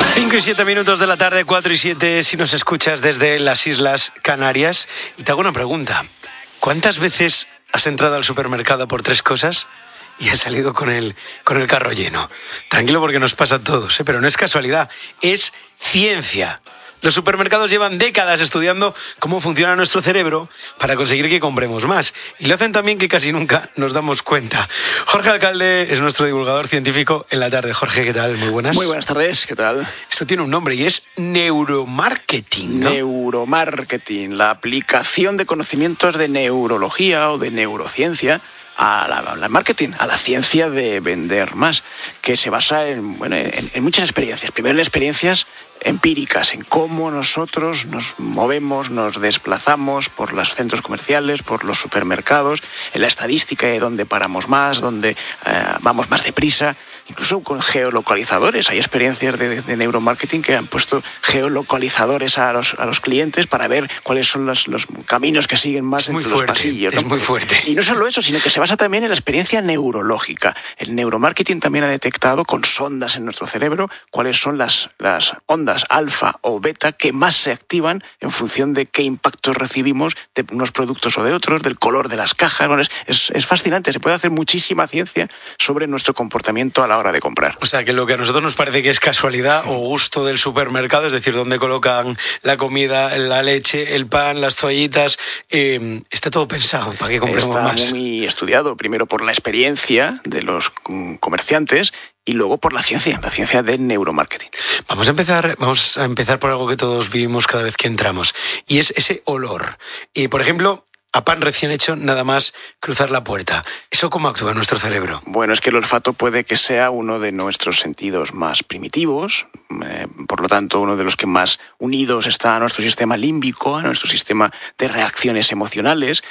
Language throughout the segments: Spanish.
5 y 7 minutos de la tarde, 4 y 7, si nos escuchas desde las Islas Canarias. Y te hago una pregunta. ¿Cuántas veces has entrado al supermercado por 3 cosas y has salido con el carro lleno? Tranquilo, porque nos pasa a todos, pero no es casualidad, es ciencia. Los supermercados llevan décadas estudiando cómo funciona nuestro cerebro para conseguir que compremos más. Y lo hacen también que casi nunca nos damos cuenta. Jorge Alcalde es nuestro divulgador científico en la tarde. Jorge, ¿qué tal? Muy buenas. Muy buenas tardes, ¿qué tal? Esto tiene un nombre y es neuromarketing, ¿no? Neuromarketing, la aplicación de conocimientos de neurología o de neurociencia al marketing, a la ciencia de vender más, que se basa en muchas experiencias. Primero en experiencias empíricas, en cómo nosotros nos movemos, nos desplazamos por los centros comerciales, por los supermercados, en la estadística de dónde paramos más, dónde vamos más deprisa, incluso con geolocalizadores. Hay experiencias de neuromarketing que han puesto geolocalizadores a los clientes para ver cuáles son los caminos que siguen más entre los pasillos, ¿no? Es muy fuerte. Y no solo eso, sino que se basa también en la experiencia neurológica. El neuromarketing también ha detectado con sondas en nuestro cerebro cuáles son las ondas alfa o beta que más se activan en función de qué impactos recibimos de unos productos o de otros, del color de las cajas. Bueno, es fascinante, se puede hacer muchísima ciencia sobre nuestro comportamiento a la hora de comprar. O sea, que lo que a nosotros nos parece que es casualidad o gusto del supermercado, es decir, dónde colocan la comida, la leche, el pan, las toallitas, está todo pensado para que compremos más. Está muy estudiado, primero por la experiencia de los comerciantes y luego por la ciencia del neuromarketing. Vamos a empezar por algo que todos vivimos cada vez que entramos, y es ese olor. Y, por ejemplo, a pan recién hecho, nada más cruzar la puerta. ¿Eso cómo actúa en nuestro cerebro? Bueno, es que el olfato puede que sea uno de nuestros sentidos más primitivos, por lo tanto, uno de los que más unidos está a nuestro sistema límbico, a nuestro sistema de reacciones emocionales,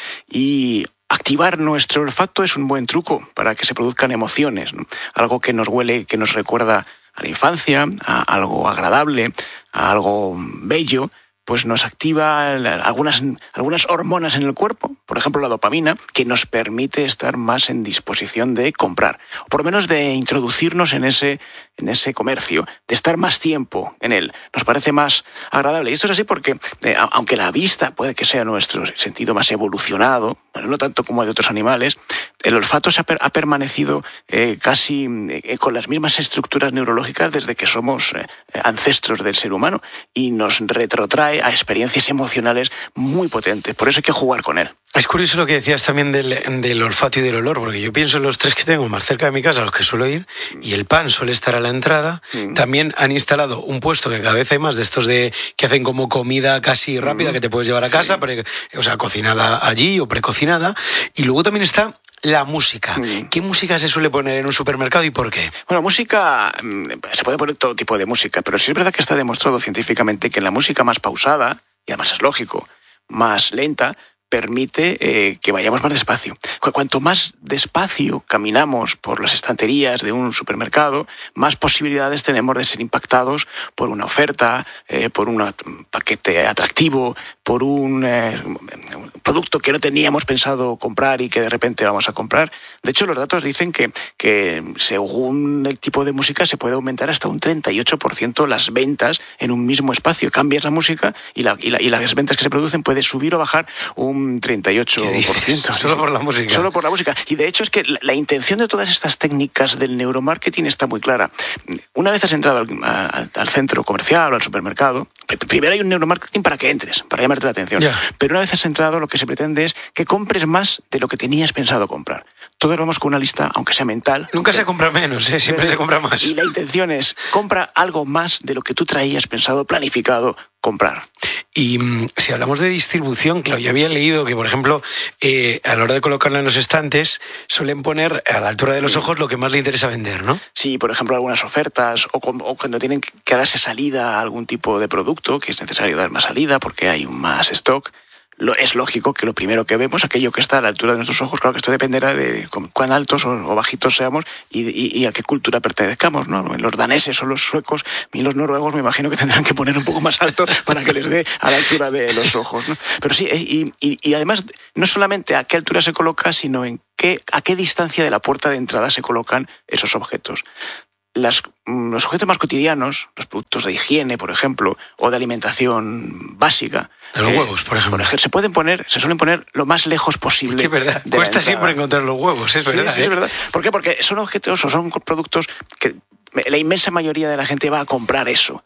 y activar nuestro olfato es un buen truco para que se produzcan emociones, ¿no? Algo que nos huele, que nos recuerda a la infancia, a algo agradable, a algo bello, pues nos activa algunas hormonas en el cuerpo, por ejemplo la dopamina, que nos permite estar más en disposición de comprar, o por lo menos de introducirnos en ese comercio, de estar más tiempo en él. Nos parece más agradable. Y esto es así porque, aunque la vista puede que sea nuestro sentido más evolucionado, bueno, no tanto como el de otros animales, el olfato ha permanecido casi con las mismas estructuras neurológicas desde que somos ancestros del ser humano, y nos retrotrae a experiencias emocionales muy potentes. Por eso hay que jugar con él. Es curioso lo que decías también del olfato y del olor, porque yo pienso en los 3 que tengo más cerca de mi casa, a los que suelo ir, y el pan suele estar a la entrada. También han instalado un puesto que cada vez hay más de estos que hacen como comida casi rápida que te puedes llevar a casa, o sea, cocinada allí o precocinada. Y luego también está la música. ¿Qué música se suele poner en un supermercado y por qué? Bueno, música, se puede poner todo tipo de música, pero sí es verdad que está demostrado científicamente que la música más pausada, y además es lógico, más lenta, permite que vayamos más despacio. Cuanto más despacio caminamos por las estanterías de un supermercado, más posibilidades tenemos de ser impactados por una oferta, por un paquete atractivo, por un producto que no teníamos pensado comprar y que de repente vamos a comprar. De hecho, los datos dicen que según el tipo de música se puede aumentar hasta un 38% las ventas en un mismo espacio. Cambias la música y las ventas que se producen puede subir o bajar un 38%. Solo por la música. Solo por la música. Y de hecho es que la intención de todas estas técnicas del neuromarketing está muy clara. Una vez has entrado al centro comercial o al supermercado, primero hay un neuromarketing para que entres, para llamarte la atención. Yeah. Pero una vez has entrado, lo que se pretende es que compres más de lo que tenías pensado comprar. Todos vamos con una lista, aunque sea mental. Nunca se compra menos, siempre se compra más. Y la intención es, compra algo más de lo que tú traías pensado, planificado comprar. Y si hablamos de distribución, claro, yo había leído que, por ejemplo, a la hora de colocarla en los estantes, suelen poner a la altura de los ojos lo que más le interesa vender, ¿no? Sí, por ejemplo, algunas ofertas, o cuando tienen que darse salida a algún tipo de producto, que es necesario dar más salida porque hay más stock. Es lógico que lo primero que vemos, aquello que está a la altura de nuestros ojos, claro que esto dependerá de cuán altos o bajitos seamos y a qué cultura pertenezcamos, ¿no? Los daneses o los suecos y los noruegos me imagino que tendrán que poner un poco más alto para que les dé a la altura de los ojos, ¿no? Pero sí, y además no solamente a qué altura se coloca, sino a qué distancia de la puerta de entrada se colocan esos objetos. los objetos más cotidianos, los productos de higiene, por ejemplo, o de alimentación básica, los huevos, por ejemplo, se suelen poner lo más lejos posible. Es verdad, cuesta siempre encontrar los huevos, es verdad. Sí, es verdad. ¿Por qué? Porque son objetos o son productos que la inmensa mayoría de la gente va a comprar eso.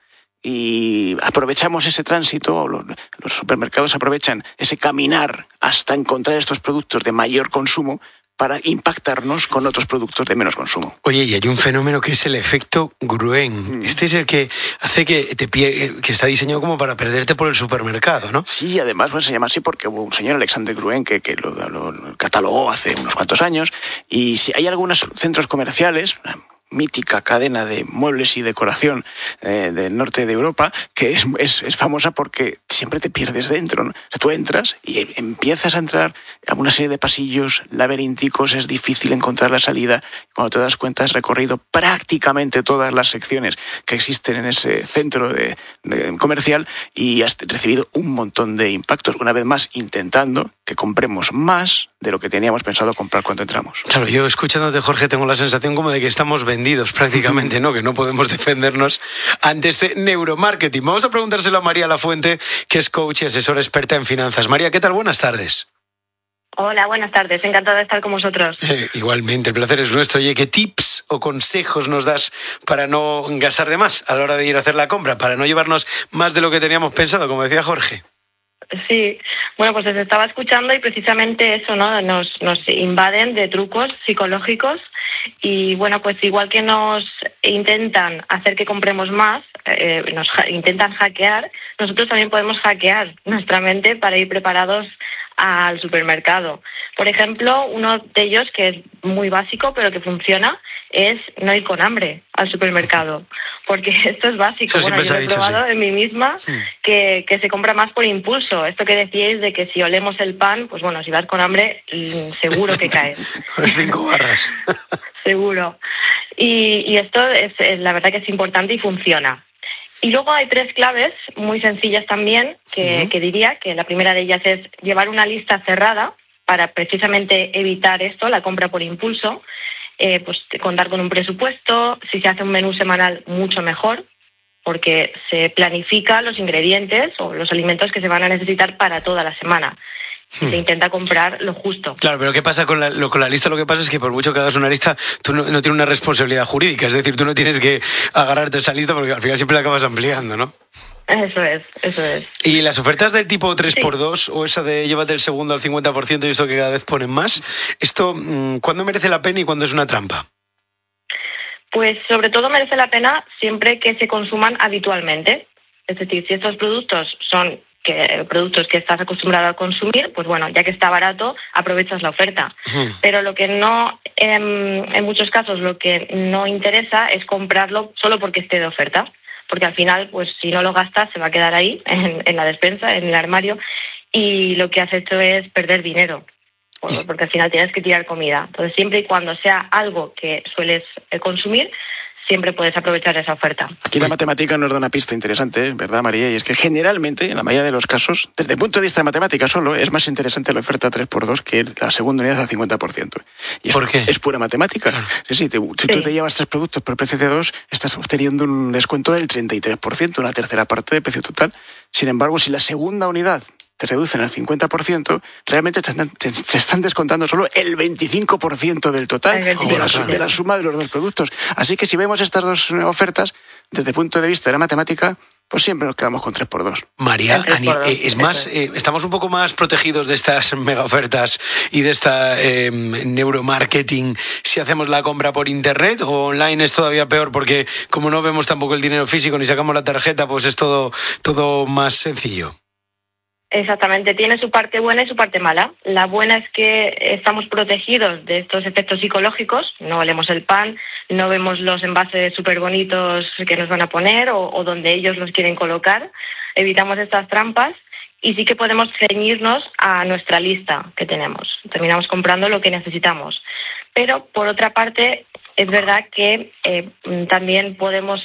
Y aprovechamos ese tránsito, los supermercados aprovechan ese caminar hasta encontrar estos productos de mayor consumo para impactarnos con otros productos de menos consumo. Oye, y hay un fenómeno que es el efecto Gruen. Este es el que hace que está diseñado como para perderte por el supermercado, ¿no? Sí, además se llama así porque hubo un señor, Alexander Gruen, que lo catalogó hace unos cuantos años. Y si hay algunos centros comerciales, mítica cadena de muebles y decoración del norte de Europa, que es famosa porque siempre te pierdes dentro, ¿no? O sea, tú entras y empiezas a entrar a una serie de pasillos laberínticos, es difícil encontrar la salida. Cuando te das cuenta, has recorrido prácticamente todas las secciones que existen en ese centro comercial y has recibido un montón de impactos, una vez más intentando que compremos más de lo que teníamos pensado comprar cuando entramos. Claro, yo escuchándote, Jorge, tengo la sensación como de que estamos vendidos prácticamente, ¿no? Que no podemos defendernos ante este neuromarketing. Vamos a preguntárselo a María Lafuente, que es coach y asesora experta en finanzas. María, ¿qué tal? Buenas tardes. Hola, buenas tardes. Encantada de estar con vosotros. Igualmente, el placer es nuestro. Oye, ¿qué tips o consejos nos das para no gastar de más a la hora de ir a hacer la compra, para no llevarnos más de lo que teníamos pensado, como decía Jorge? Sí, bueno, pues les estaba escuchando y precisamente eso, ¿no? Nos invaden de trucos psicológicos y, bueno, pues igual que nos intentan hacer que compremos más, nos intentan hackear, nosotros también podemos hackear nuestra mente para ir preparados al supermercado. Por ejemplo, uno de ellos, que es muy básico pero que funciona, es no ir con hambre al supermercado, porque esto es básico. Eso bueno, yo lo he probado en mí misma, que se compra más por impulso. Esto que decíais de que si olemos el pan, pues bueno, si vas con hambre, seguro que caes. Con 5 barras. Seguro. Y esto es la verdad que es importante y funciona. Y luego hay 3 claves muy sencillas también que diría que la primera de ellas es llevar una lista cerrada para precisamente evitar esto, la compra por impulso, pues contar con un presupuesto, si se hace un menú semanal mucho mejor, porque se planifica los ingredientes o los alimentos que se van a necesitar para toda la semana. Se intenta comprar lo justo. Claro, pero ¿qué pasa con la lista? Lo que pasa es que por mucho que hagas una lista, tú no tienes una responsabilidad jurídica. Es decir, tú no tienes que agarrarte a esa lista porque al final siempre la acabas ampliando, ¿no? Eso es. ¿Y las ofertas del tipo 3x2 o esa de llévate el segundo al 50% y esto que cada vez ponen más? ¿Esto cuándo merece la pena y cuándo es una trampa? Pues sobre todo merece la pena siempre que se consuman habitualmente. Es decir, si estos productos son productos que estás acostumbrado a consumir, pues bueno, ya que está barato, aprovechas la oferta. Pero lo que no, en muchos casos, lo que no interesa es comprarlo solo porque esté de oferta. Porque al final, pues si no lo gastas, se va a quedar ahí, en la despensa, en el armario, y lo que has hecho es perder dinero. Porque al final tienes que tirar comida. Entonces, siempre y cuando sea algo que sueles consumir, siempre puedes aprovechar esa oferta. Aquí la matemática nos da una pista interesante, ¿verdad, María? Y es que generalmente, en la mayoría de los casos, desde el punto de vista de matemática solo, es más interesante la oferta 3x2 que la segunda unidad al 50%. Y ¿Por qué? Es pura matemática. Claro. Si tú te llevas 3 productos por el precio de 2, estás obteniendo un descuento del 33%, una tercera parte del precio total. Sin embargo, si la segunda unidad te reducen al 50%, realmente te están descontando solo el 25% del total de la suma de los 2 productos. Así que si vemos estas 2 ofertas, desde el punto de vista de la matemática, pues siempre nos quedamos con 3x2. María, es más, estamos un poco más protegidos de estas mega ofertas y de esta neuromarketing si hacemos la compra por internet, o online es todavía peor porque como no vemos tampoco el dinero físico ni sacamos la tarjeta, pues es todo más sencillo. Exactamente, tiene su parte buena y su parte mala. La buena es que estamos protegidos de estos efectos psicológicos, no olemos el pan, no vemos los envases súper bonitos que nos van a poner o donde ellos los quieren colocar, evitamos estas trampas y sí que podemos ceñirnos a nuestra lista que tenemos. Terminamos comprando lo que necesitamos. Pero, por otra parte, es verdad que también podemos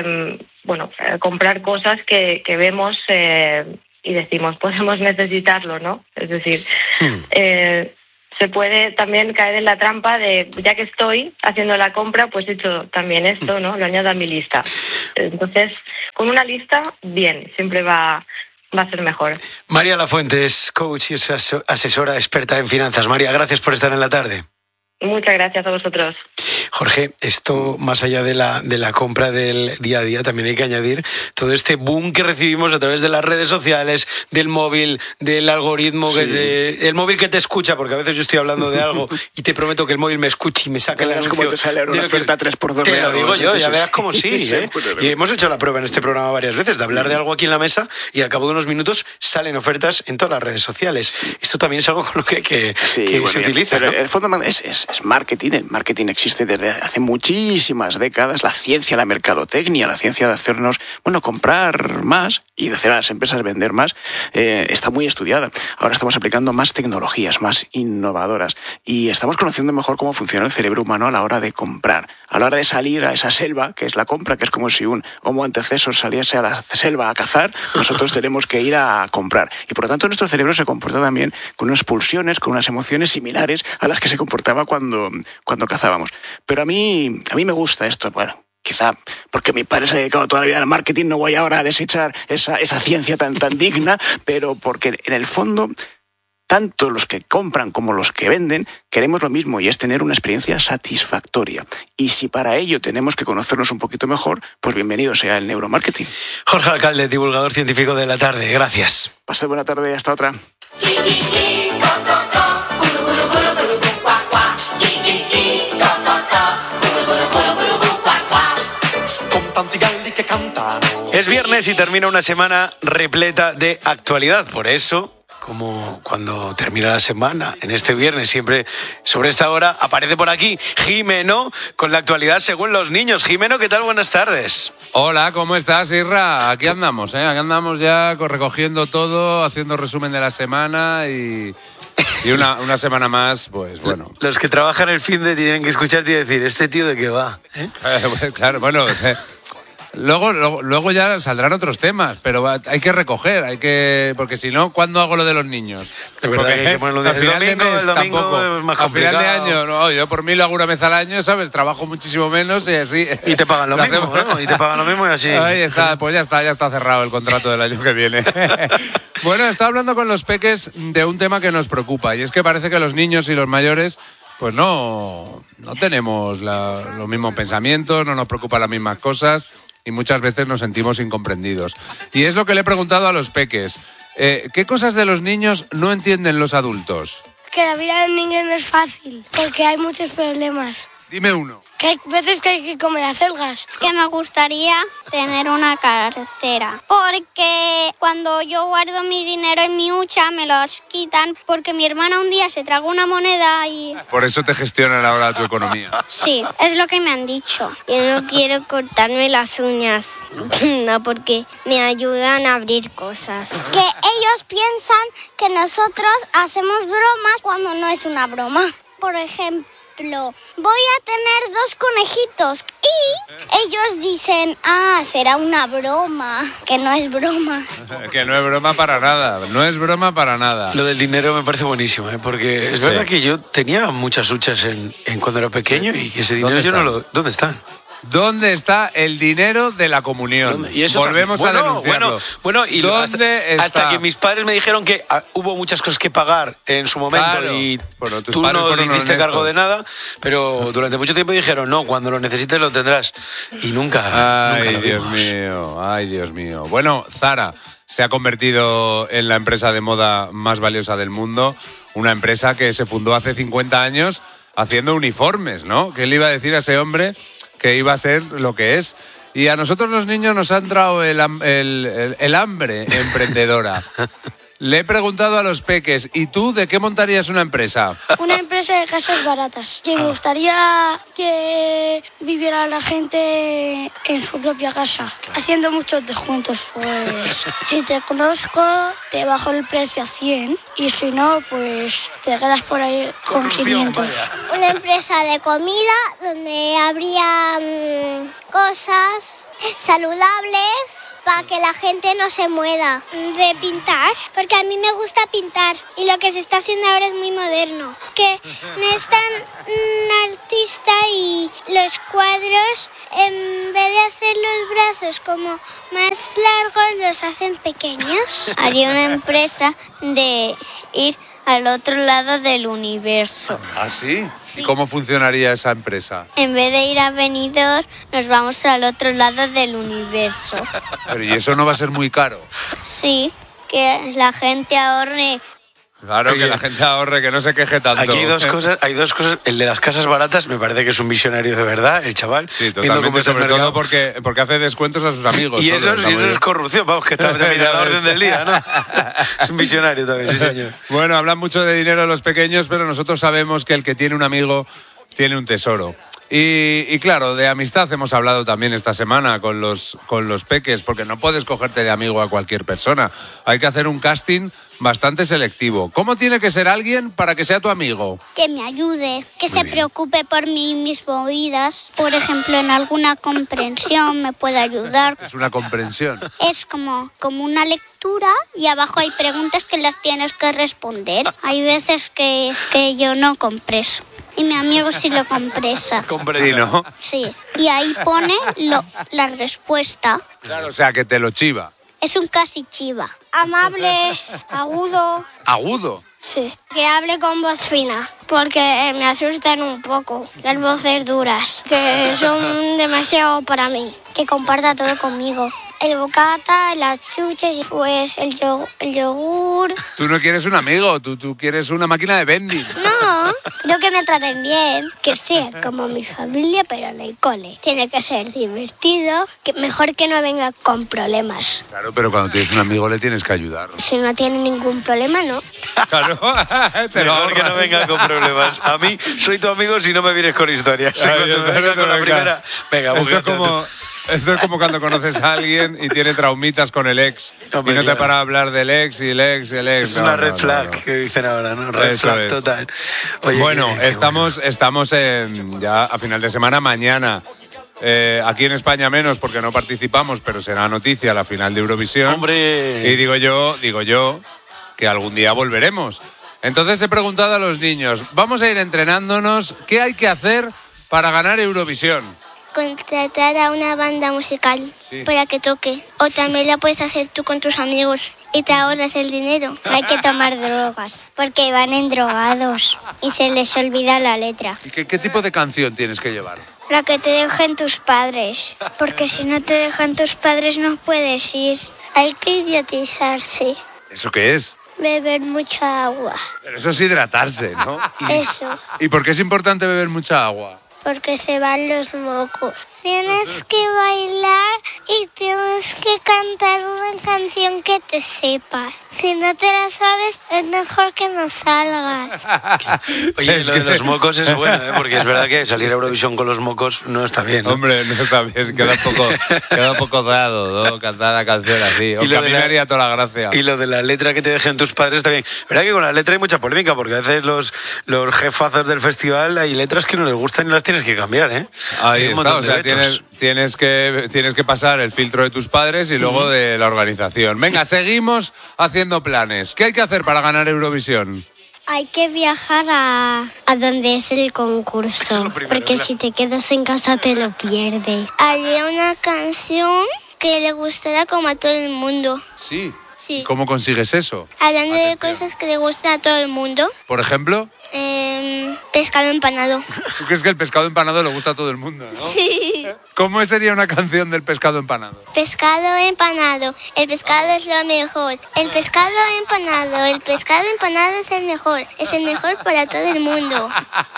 comprar cosas que vemos y decimos, podemos necesitarlo, ¿no? Es decir, se puede también caer en la trampa de, ya que estoy haciendo la compra, pues he hecho también esto, ¿no? Lo añado a mi lista. Entonces, con una lista, bien, siempre va a ser mejor. María Lafuente es coach y es asesora experta en finanzas. María, gracias por estar en la tarde. Muchas gracias a vosotros. Jorge, esto más allá de la compra del día a día, también hay que añadir todo este boom que recibimos a través de las redes sociales, del móvil, del algoritmo, Sí. el móvil que te escucha, porque a veces yo estoy hablando de algo y te prometo que el móvil me escucha y me saca el anuncio. Como te sale ahora una oferta 3x2 Te de lo algo, digo yo, sí, ya sí, verás sí. como sí, ¿eh? Y hemos hecho la prueba en este programa varias veces de hablar de algo aquí en la mesa y al cabo de unos minutos salen ofertas en todas las redes sociales. Esto también es algo con lo que se utiliza, pero ¿no? el fondo es marketing. El marketing existe desde hace muchísimas décadas. La ciencia, la mercadotecnia, la ciencia de hacernos, comprar más y de hacer a las empresas vender más, está muy estudiada. Ahora estamos aplicando más tecnologías, más innovadoras y estamos conociendo mejor cómo funciona el cerebro humano a la hora de comprar. A la hora de salir a esa selva, que es la compra, que es como si un homo antecesor saliese a la selva a cazar, nosotros tenemos que ir a comprar. Y por lo tanto nuestro cerebro se comporta también con unas pulsiones, con unas emociones similares a las que se comportaba cuando cazábamos. Pero a mí me gusta esto, quizá porque mi padre se ha dedicado toda la vida al marketing, no voy ahora a desechar esa ciencia tan digna, pero porque en el fondo tanto los que compran como los que venden queremos lo mismo y es tener una experiencia satisfactoria. Y si para ello tenemos que conocernos un poquito mejor, pues bienvenido sea el neuromarketing. Jorge Alcalde, divulgador científico de la tarde. Gracias. Pase buena tarde, hasta otra. Es viernes y termina una semana repleta de actualidad. Por eso, como cuando termina la semana, en este viernes, siempre sobre esta hora, aparece por aquí Jimeno con la actualidad según los niños. Jimeno, ¿qué tal? Buenas tardes. Hola, ¿cómo estás, Isra? Aquí andamos, ¿eh? Aquí andamos ya recogiendo todo, haciendo resumen de la semana y una semana más, pues bueno. Los que trabajan el fin de tienen que escucharte y decir, ¿este tío de qué va? Claro, bueno, luego ya saldrán otros temas, pero hay que recoger, porque si no, ¿cuándo hago lo de los niños? Es verdad que hay que ponerlo de al final de mes el domingo tampoco. es más Al final de complicado. año, no, yo por mí lo hago una vez al año, ¿sabes? Trabajo muchísimo menos y así. Y te pagan lo mismo, ¿no? Y te pagan lo mismo y así. Ahí está, pues ya está cerrado el contrato del año que viene. Bueno, estaba hablando con los peques de un tema que nos preocupa y es que parece que los niños y los mayores pues no tenemos los mismos pensamientos, no nos preocupan las mismas cosas y muchas veces nos sentimos incomprendidos. Y es lo que le he preguntado a los peques. ¿Qué cosas de los niños no entienden los adultos? Que la vida del niño no es fácil, porque hay muchos problemas. Dime uno. Que hay veces que hay que comer acelgas. Que me gustaría tener una cartera, porque cuando yo guardo mi dinero en mi hucha me los quitan porque mi hermana un día se tragó una moneda y... Por eso te gestionan ahora tu economía. Sí, es lo que me han dicho. Yo no quiero cortarme las uñas, no, porque me ayudan a abrir cosas. Que ellos piensan que nosotros hacemos bromas cuando no es una broma. Por ejemplo, voy a tener 2 conejitos y ellos dicen, será una broma, que no es broma. Que no es broma para nada, no es broma para nada. Lo del dinero me parece buenísimo, ¿eh? Porque es verdad que yo tenía muchas huchas en cuando era pequeño y ese dinero yo no lo... ¿Dónde están? ¿Dónde está el dinero de la comunión? Y eso volvemos a denunciarlo. Y hasta que mis padres me dijeron que hubo muchas cosas que pagar en su momento, Claro. y Bueno, tus tú padres no fueron hiciste honestos. cargo de nada, pero durante mucho tiempo dijeron, no, cuando lo necesites lo tendrás. Y nunca Ay, lo Dios vimos. mío, ay, Dios mío. Bueno, Zara se ha convertido en la empresa de moda más valiosa del mundo, una empresa que se fundó hace 50 años haciendo uniformes, ¿no? ¿Qué le iba a decir a ese hombre que iba a ser lo que es? Y a nosotros los niños nos ha entrado el hambre emprendedora. Le he preguntado a los peques, ¿y tú de qué montarías una empresa? Una empresa de casas baratas. Que me gustaría que viviera la gente en su propia casa, haciendo muchos descuentos. Pues si te conozco, te bajo el precio a 100 y si no, pues te quedas por ahí con 500. Una empresa de comida donde habría cosas saludables para que la gente no se muera. De pintar, porque a mí me gusta pintar y lo que se está haciendo ahora es muy moderno, que no es tan artista y los cuadros, en vez de hacer los brazos como más largos, los hacen pequeños. Haría una empresa de ir al otro lado del universo. ¿Ah, sí? Sí. ¿Y cómo funcionaría esa empresa? En vez de ir a Benidorm, nos vamos al otro lado del universo. Pero ¿y eso no va a ser muy caro? Sí, que la gente ahorre. Claro, Oye, que la gente ahorre, que no se queje tanto. Aquí hay dos cosas. El de las casas baratas me parece que es un visionario de verdad, el chaval. Sí, viendo cómo totalmente, está el sobre todo mercado. porque hace descuentos a sus amigos. Y solo, eso es corrupción, vamos, que está también a la orden del día, ¿no? Es un visionario también, sí, señor. Bueno, hablan mucho de dinero los pequeños, pero nosotros sabemos que el que tiene un amigo tiene un tesoro. Y claro, de amistad hemos hablado también esta semana con los peques, porque no puedes cogerte de amigo a cualquier persona. Hay que hacer un casting bastante selectivo. ¿Cómo tiene que ser alguien para que sea tu amigo? Que me ayude, que se preocupe por mí y mis movidas. Por ejemplo, en alguna comprensión me puede ayudar. Es una comprensión. Es como una lectura y abajo hay preguntas que las tienes que responder. Hay veces que es que yo no compreso. Y mi amigo sí lo compresa. Sí, ¿no? Sí. Y ahí pone la respuesta. Claro, o sea, que te lo chiva. Es un casi chiva. Amable, agudo. Agudo. Sí. Que hable con voz fina. Porque me asustan un poco las voces duras. Que son demasiado para mí. Que comparta todo conmigo. El bocata, las chuches, pues el yogur. Tú no quieres un amigo, tú quieres una máquina de vending. No, quiero que me traten bien, que sea como mi familia, pero en el cole. Tiene que ser divertido, que mejor que no venga con problemas. Claro, pero cuando tienes un amigo le tienes que ayudar. Si no tiene ningún problema, no. Claro, te lo Mejor que no ahorras. venga con problemas. A mí soy tu amigo si no me vienes con historias. Ay, Cuando me venga con la primera, venga, Esto es como cuando conoces a alguien y tiene traumitas con el ex. Hombre, y no te claro. para de hablar del ex y el ex y el ex. Es No, una no, red no, flag no. que dicen ahora, ¿no? Red Eso flag es. total. Oye, Bueno, qué estamos ya a final de semana, mañana. Aquí en España menos porque no participamos, pero será noticia la final de Eurovisión. Hombre. Y digo yo que algún día volveremos. Entonces he preguntado a los niños, vamos a ir entrenándonos, ¿qué hay que hacer para ganar Eurovisión? Contratar a una banda musical para que toque. O también la puedes hacer tú con tus amigos y te ahorras el dinero. Hay que tomar drogas porque van endrogados y se les olvida la letra. ¿Y qué tipo de canción tienes que llevar? La que te dejen tus padres, porque si no te dejan tus padres no puedes ir. Hay que idiotizarse, ¿Eso qué es? beber mucha agua. Pero eso es hidratarse, ¿no? Eso, ¿Y por qué es importante beber mucha agua? porque se van los mocos. Tienes que bailar y tienes que cantar una canción que te sepa. Si no te la sabes, es mejor que no salgas. Oye, lo de los mocos es bueno, ¿eh? Porque es verdad que salir a Eurovisión con los mocos no está bien, ¿no? Hombre, no está bien, queda un poco dado, ¿no? Cantar la canción así. Y Aunque lo a mí de me la- haría toda la gracia. Y lo de la letra que te dejen tus padres también. ¿Verdad que con la letra hay mucha polémica? Porque a veces los jefazos del festival hay letras que no les gustan y las tienes que cambiar, ¿eh? Ahí Hay un está, montón o de sea, vetos. tienes que pasar el filtro de tus padres y luego de la organización. Venga, seguimos haciendo planes. ¿Qué hay que hacer para ganar Eurovisión? Hay que viajar a donde es el Eso es concurso, lo primero, porque claro. si te quedas en casa te lo pierdes. Haría una canción que le gustará como a todo el mundo. Sí. Sí. ¿Cómo consigues eso? Hablando de Atención. cosas que le gustan a todo el mundo, Por ejemplo, pescado empanado. ¿tú crees que el pescado empanado le gusta a todo el mundo, no? Sí. ¿Cómo sería una canción del pescado empanado? Pescado empanado, el pescado es lo mejor. El pescado empanado es el mejor para todo el mundo.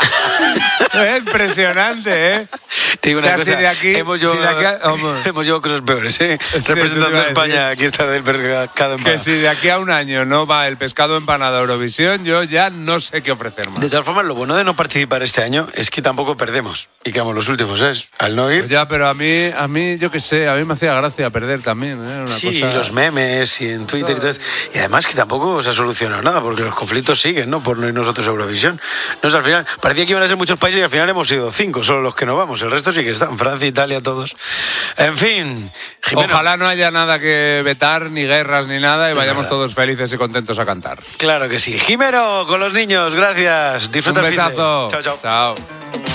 Impresionante, ¿eh? Te digo O sea, una cosa, si de aquí- hemos si de llevado, aquí vamos. hemos llevado cosas peores, ¿eh? Sí, eso te Representando iba a a España, decir. aquí está del pescado Que empanado. si de aquí a un año no va el pescado empanado a Eurovisión, yo ya no sé qué ofrecer. hacer más. De todas formas, lo bueno de no participar este año es que tampoco perdemos y quedamos los últimos, ¿es? Al no ir. Pues ya, pero a mí, yo qué sé, a mí me hacía gracia perder también. Una Sí, cosa... los memes y en Twitter y todo eso. Y además que tampoco se ha solucionado nada, porque los conflictos siguen, ¿no? Por no ir nosotros a Eurovisión. No sé, al final, parecía que iban a ser muchos países y al final hemos sido 5, solo los que no vamos. El resto sí que están, Francia, Italia, todos. En fin, Jimeno. Ojalá no haya nada que vetar, ni guerras, ni nada, y vayamos todos felices y contentos a cantar. Claro que sí. Jimeno, con los niños, gracias. Disfruta Un el finde. besazo. Chao, chao. Chao.